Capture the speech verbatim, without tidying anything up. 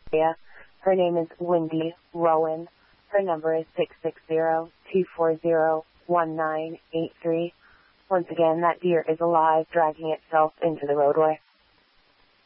area. Her name is Wendy Rowan. Her number is six six zero, two four zero, one nine eight three. Once again, that deer is alive, dragging itself into the roadway.